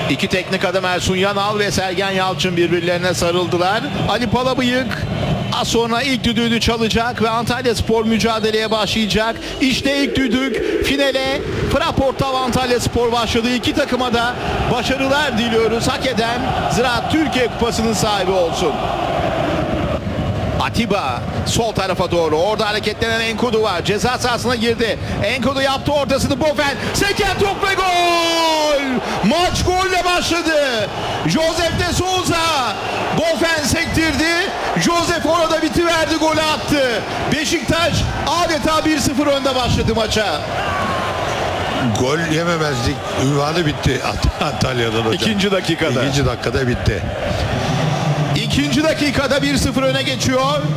İki teknik adam Ersun Yanal ve Sergen Yalçın birbirlerine sarıldılar. Ali Palabıyık az sonra ilk düdüğünü çalacak ve Antalyaspor mücadeleye başlayacak. İşte ilk düdük, finale Fraportav Antalyaspor başladı. İki takıma da başarılar diliyoruz. Hak eden Ziraat Türkiye Kupası'nın sahibi olsun. Atiba sol tarafa doğru. Orada hareketlenen Enkudu var. Ceza sahasına girdi. Enkudu yaptı ortasını. Bofen seken top ve gol! Maç golle başladı. Josef de Souza. Bofen sektirdi. Josef orada bitiverdi, golü attı. Beşiktaş adeta 1-0 önde başladı maça. Gol yememezlik ünvanı bitti Antalya'dan hocam. İkinci dakikada. İkinci dakikada bitti. İkinci dakikada 1-0 öne geçiyor.